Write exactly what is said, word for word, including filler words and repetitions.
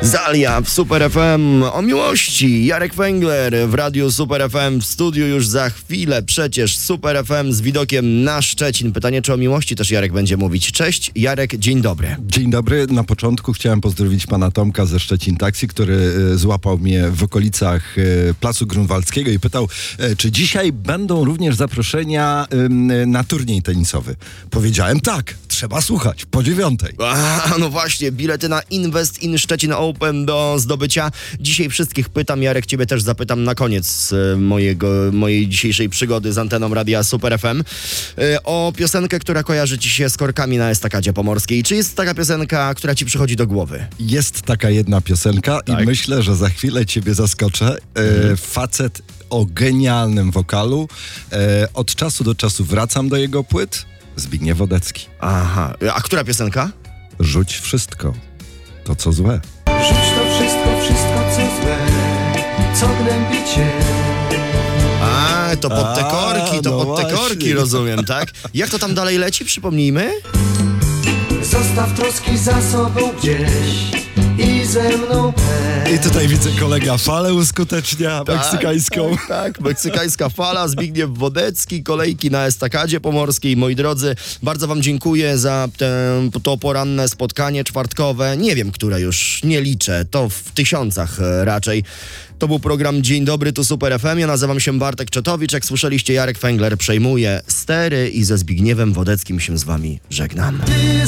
Zalia w Super F M o miłości. Jarek Węgler w Radiu Super F M, w studiu już za chwilę przecież Super F M z widokiem na Szczecin. Pytanie, czy o miłości też Jarek będzie mówić. Cześć, Jarek, dzień dobry. Dzień dobry. Na początku chciałem pozdrowić pana Tomka ze Szczecin Taxi, który e, złapał mnie w okolicach e, Placu Grunwaldzkiego i pytał, e, czy dzisiaj będą również zaproszenia e, na turniej tenisowy. Powiedziałem tak, trzeba słuchać, po dziewiątej. A, no właśnie, bilety na Invest in Szczecin Open do zdobycia. Dzisiaj wszystkich pytam, Jarek, ciebie też zapytam na koniec e, mojego, mojej dzisiejszej przygody z anteną Radia Super F M e, o piosenkę, która kojarzy ci się z korkami na estakadzie pomorskiej. Czy jest taka piosenka, która ci przychodzi do głowy? Jest taka jedna piosenka Tak. i myślę, że za chwilę ciebie zaskoczę. E, Mhm. Facet o genialnym wokalu. E, od czasu do czasu wracam do jego płyt. Zbigniew Wodecki. Aha, a która piosenka? Rzuć wszystko, to co złe. Rzuć to wszystko, wszystko co złe, co gnębi cię. A, to pod te A, korki, to no pod te właśnie. korki, rozumiem, tak? Jak to tam dalej leci, przypomnijmy? Zostaw troski za sobą gdzieś i ze mną też. I tutaj widzę kolega falę uskutecznia meksykańską. Tak, tak, meksykańska fala, Zbigniew Wodecki, kolejki na estakadzie pomorskiej. Moi drodzy, bardzo wam dziękuję za te, to poranne spotkanie czwartkowe. Nie wiem, które już, nie liczę, to w tysiącach e, raczej. To był program Dzień Dobry, tu Super F M. Ja nazywam się Bartek Czotowicz. Jak słyszeliście, Jarek Węgler przejmuje stery i ze Zbigniewem Wodeckim się z wami żegnam.